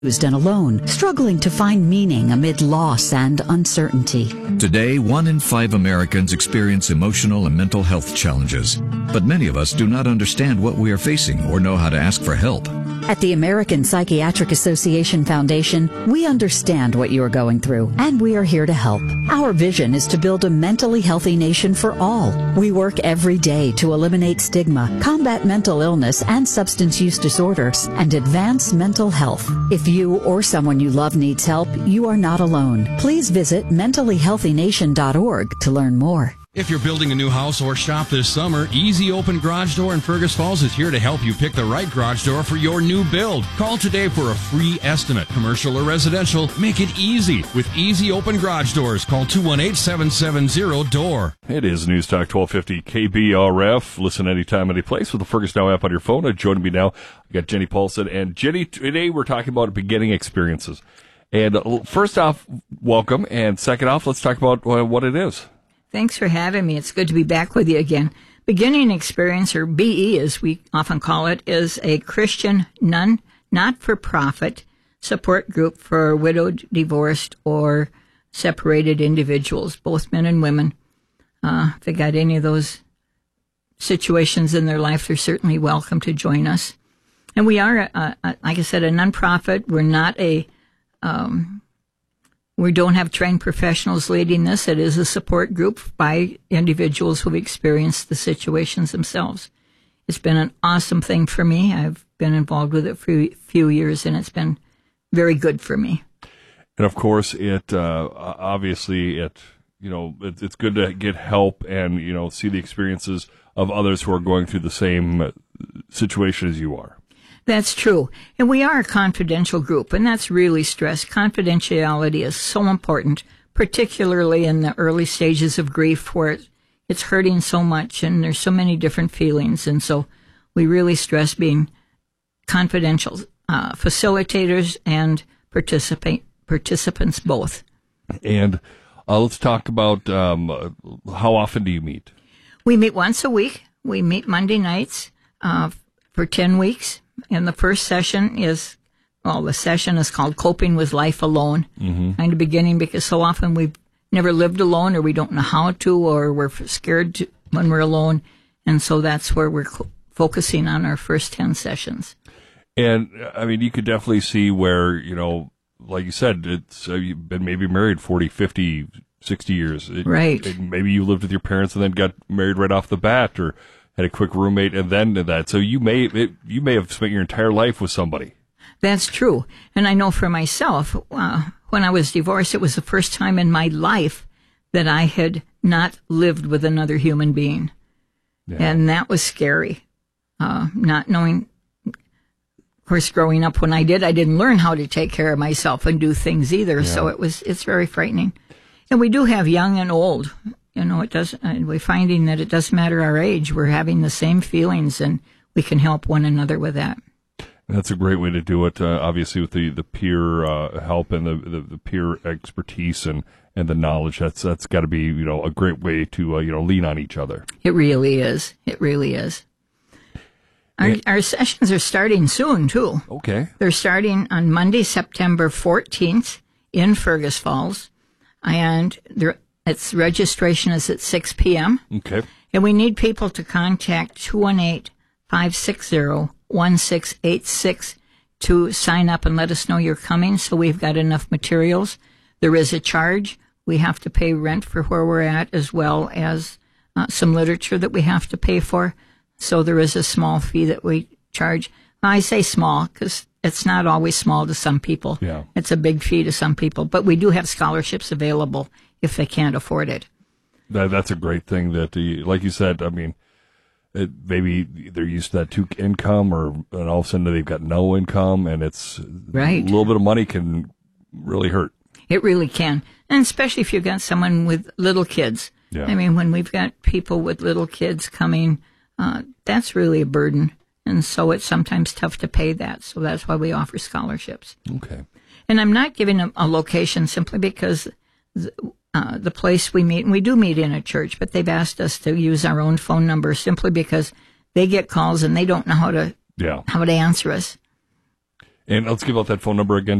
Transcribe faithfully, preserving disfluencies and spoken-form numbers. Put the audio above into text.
and alone, struggling to find meaning amid loss and uncertainty. Today, one in five Americans experience emotional and mental health challenges. But many of us do not understand what we are facing or know how to ask for help. At the American Psychiatric Association Foundation, we understand what you are going through, and we are here to help. Our vision is to build a mentally healthy nation for all. We work every day to eliminate stigma, combat mental illness and substance use disorders, and advance mental health. If you or someone you love needs help, you are not alone. Please visit mentally healthy nation dot org to learn more. If you're building a new house or shop this summer, Easy Open Garage Door in Fergus Falls is here to help you pick the right garage door for your new build. Call today for a free estimate. Commercial or residential, make it easy with Easy Open Garage Doors. Call two one eight, seven seven zero, D O O R. It is News Talk twelve fifty K B R F. Listen anytime, any place with the Fergus Now app on your phone. And joining me now, I got Jenny Paulson. And Jenny, today we're talking about beginning experiences. And first off, welcome. And second off, let's talk about what it is. Thanks for having me. It's good to be back with you again. Beginning Experience, or B E as we often call it, is a Christian non, not-for-profit support group for widowed, divorced, or separated individuals, both men and women. Uh, if they got any of those situations in their life, they're certainly welcome to join us. And we are, a, a, like I said, a nonprofit. We're not a... Um, We don't have trained professionals leading this. It is a support group by individuals who've experienced the situations themselves. It's been an awesome thing for me. I've been involved with it for a few years, and it's been very good for me. And of course, it uh, obviously it you know it, it's good to get help and you know see the experiences of others who are going through the same situation as you are. That's true. And we are a confidential group, and that's really stressed. Confidentiality is so important, particularly in the early stages of grief where it's hurting so much and there's so many different feelings. And so we really stress being confidential uh, facilitators and participate participants both. And uh, let's talk about um, how often do you meet? We meet once a week. We meet Monday nights uh, for ten weeks. And the first session is, well, the session is called Coping with Life Alone. Mm-hmm. Kind of beginning because so often we've never lived alone or we don't know how to or we're scared to, when we're alone. And so that's where we're co- focusing on our first ten sessions. And, I mean, you could definitely see where, you know, like you said, it's uh, you've been maybe married forty, fifty, sixty years. It, right. It, maybe you lived with your parents and then got married right off the bat or had a quick roommate, and then did that. So you may it, you may have spent your entire life with somebody. That's true. And I know for myself, uh, when I was divorced, it was the first time in my life that I had not lived with another human being. Yeah. And that was scary. Uh, not knowing, of course, growing up when I did, I didn't learn how to take care of myself and do things either. Yeah. So it was it's very frightening. And we do have young and old. You know, it doesn't, we're finding that it doesn't matter our age. We're having the same feelings and we can help one another with that. That's a great way to do it, uh, obviously, with the, the peer uh, help and the, the, the peer expertise and, and the knowledge. That's that's got to be, you know, a great way to, uh, you know, lean on each other. It really is. It really is. Our, yeah. our sessions are starting soon, too. Okay. They're starting on Monday, September fourteenth in Fergus Falls. And they're Its registration is at six p.m. Okay. And we need people to contact two one eight, five six zero, one six eight six to sign up and let us know you're coming so we've got enough materials. There is a charge. We have to pay rent for where we're at as well as uh, some literature that we have to pay for. So there is a small fee that we charge. I say small because it's not always small to some people. Yeah. It's a big fee to some people. But we do have scholarships available if they can't afford it. That, that's a great thing that, the, like you said, I mean, it, maybe they're used to that two income or and all of a sudden they've got no income and it's right. A little bit of money can really hurt. It really can. And especially if you've got someone with little kids. Yeah. I mean, when we've got people with little kids coming, uh, that's really a burden. And so it's sometimes tough to pay that. So that's why we offer scholarships. Okay. And I'm not giving a, a location simply because the, uh, the place we meet, and we do meet in a church, but they've asked us to use our own phone number simply because they get calls and they don't know how to yeah. how to answer us. And let's give out that phone number again.